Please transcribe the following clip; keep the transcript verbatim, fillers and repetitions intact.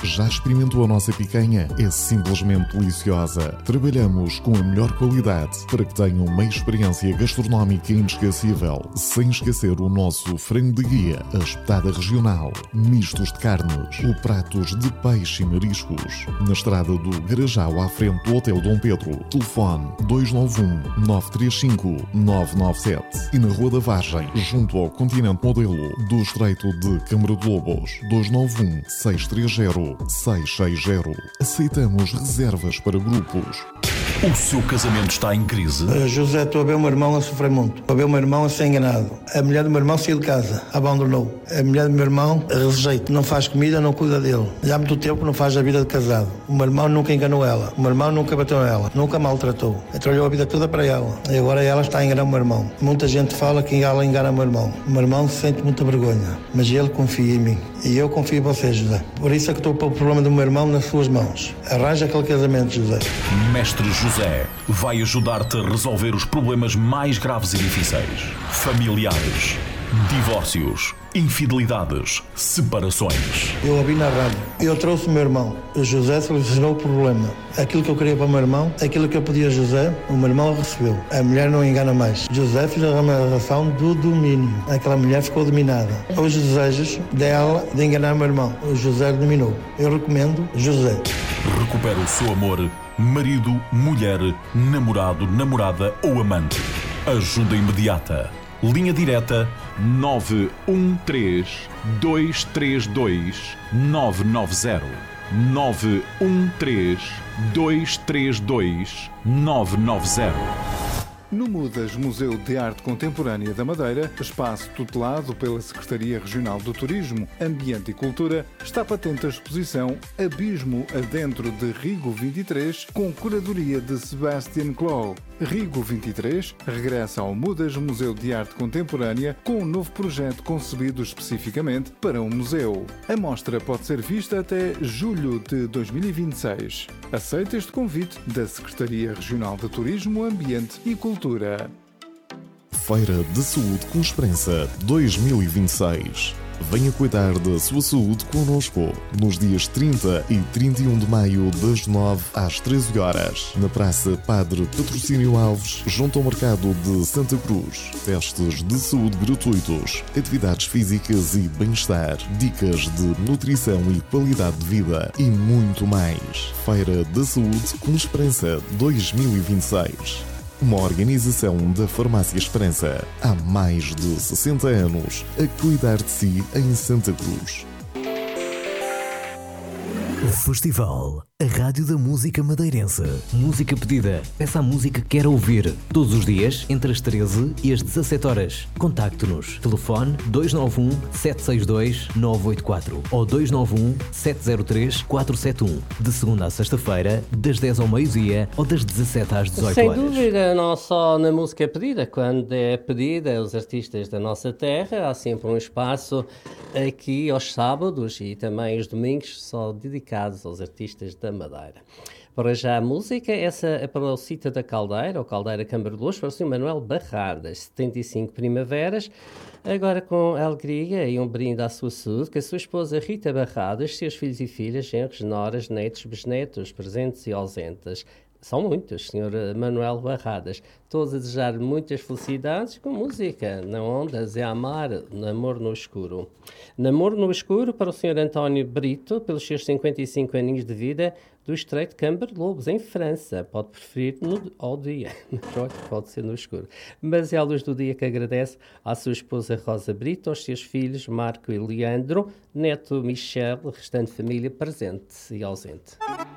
Já experimentou a nossa picanha? É simplesmente deliciosa. Trabalhamos com a melhor qualidade para que tenham uma experiência gastronómica inesquecível, sem esquecer o nosso frango de guia, a espetada regional, mistos de carnes, ou pratos de peixe e mariscos. Na estrada do Garajal, à frente do Hotel Dom Pedro. Telefone dois nove um, nove três cinco, nove nove sete. E na Rua da Vargem, junto ao Continente Modelo, do Estreito de Câmara de Lobos. dois nove um, seis três zero, seis seis zero. Aceitamos reservas para grupos. O seu casamento está em crise? Uh, José, estou a ver o meu irmão a sofrer muito. Estou a ver o meu irmão a ser enganado. A mulher do meu irmão saiu de casa, abandonou. A mulher do meu irmão rejeita, não faz comida, não cuida dele. Já há muito tempo não faz a vida de casado. O meu irmão nunca enganou ela. O meu irmão nunca bateu nela, nunca maltratou. Trabalhou a vida toda para ela. E agora ela está a enganar o meu irmão. Muita gente fala que ela engana o meu irmão. O meu irmão sente muita vergonha, mas ele confia em mim. E eu confio em você, José. Por isso é que estou a pôr o problema do meu irmão nas suas mãos. Arranja aquele casamento, José. Mestre José vai ajudar-te a resolver os problemas mais graves e difíceis. Familiares, divórcios, infidelidades, separações. Eu ouvi na rádio. Eu trouxe o meu irmão. O José solucionou o problema. Aquilo que eu queria para o meu irmão, aquilo que eu pedi a José, o meu irmão recebeu. A mulher não engana mais. José fez a relação do domínio. Aquela mulher ficou dominada. Os desejos dela de enganar o meu irmão. O José dominou. Eu recomendo José. Recupera o seu amor, marido, mulher, namorado, namorada ou amante. Ajuda imediata. Linha direta nove um três, dois três dois, nove nove zero. nove um três, dois três dois, nove nove zero. No Mudas Museu de Arte Contemporânea da Madeira, espaço tutelado pela Secretaria Regional do Turismo, Ambiente e Cultura, está patente a exposição Abismo Adentro de Rigo vinte e três, com curadoria de Sebastian Clow. Rigo vinte e três regressa ao Mudas Museu de Arte Contemporânea com um novo projeto concebido especificamente para um museu. A mostra pode ser vista até julho de dois mil e vinte e seis. Aceita este convite da Secretaria Regional de Turismo, Ambiente e Cultura. Feira de Saúde com Esperança dois mil e vinte e seis. Venha cuidar da sua saúde connosco nos dias trinta e trinta e um de maio, das nove às treze horas, na Praça Padre Patrocínio Alves, junto ao Mercado de Santa Cruz. Testes de saúde gratuitos, atividades físicas e bem-estar, dicas de nutrição e qualidade de vida e muito mais. Feira da Saúde com Esperança dois mil e vinte e seis. Uma organização da Farmácia Esperança. Há mais de sessenta anos a cuidar de si em Santa Cruz. O Festival, a Rádio da Música Madeirense. Música pedida. Peça a música que quer ouvir. Todos os dias, entre as treze e as dezassete horas. Contacte-nos. Telefone dois nove um, sete seis dois, nove oito quatro ou dois nove um, sete zero três, quatro sete um. De segunda à sexta-feira, das dez ao meio-dia ou das dezassete às dezoito Sem horas. Sem dúvida, não só na música pedida. Quando é pedida, os artistas da nossa terra, há sempre um espaço aqui aos sábados e também os domingos só dedicados aos artistas da Madeira. Para já a música, essa é para o Cita da Caldeira, ou Caldeira Câmara de Luz, para o senhor Manuel Barradas, setenta e cinco primaveras, agora com alegria e um brinde à sua saúde, que a sua esposa Rita Barradas, seus filhos e filhas, genros, noras, netos, bisnetos, presentes e ausentes. São muitos, senhor Manuel Barradas. Todos a desejar muitas felicidades com música. Na Ondas é amar, namoro no escuro. Namoro no escuro para o senhor António Brito, pelos seus cinquenta e cinco aninhos de vida, do Estreito de Câmara de Lobos, em França. Pode preferir no, ao dia, pode ser no escuro. Mas é à luz do dia que agradece à sua esposa Rosa Brito, aos seus filhos Marco e Leandro, neto Michel, restante família presente e ausente.